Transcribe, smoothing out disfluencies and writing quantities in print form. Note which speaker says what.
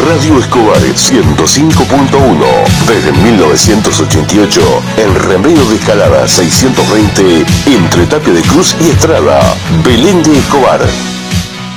Speaker 1: Radio Escobar 105.1. Desde 1988, en Remedio de Escalada 620, entre Tapia de Cruz y Estrada, Belén de Escobar.